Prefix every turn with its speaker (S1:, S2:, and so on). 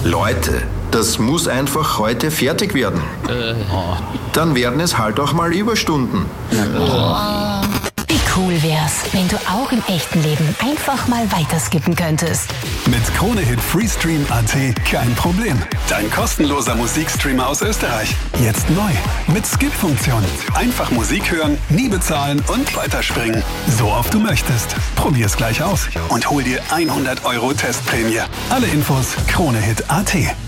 S1: Leute, das muss einfach heute fertig werden. Dann werden es halt auch mal Überstunden.
S2: Wie cool wär's, wenn du auch im echten Leben einfach mal weiterskippen könntest.
S3: Mit Kronehit Freestream.at kein Problem. Dein kostenloser Musikstreamer aus Österreich. Jetzt neu. Mit Skip-Funktion. Einfach Musik hören, nie bezahlen und weiterspringen. So oft du möchtest. Probier's gleich aus und hol dir 100 € Testprämie. Alle Infos Kronehit.at.